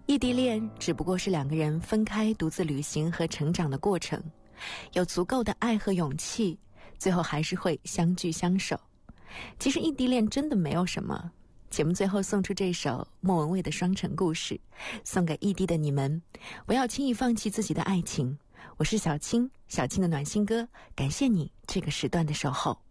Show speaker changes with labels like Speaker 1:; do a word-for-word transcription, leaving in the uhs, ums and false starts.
Speaker 1: 异地恋只不过是两个人分开独自旅行和成长的过程，有足够的爱和勇气，最后还是会相聚相守。其实异地恋真的没有什么。节目最后送出这首莫文蔚的《双城故事》，送给异地的你们，不要轻易放弃自己的爱情。我是小青，小青的暖心歌，感谢你这个时段的守候。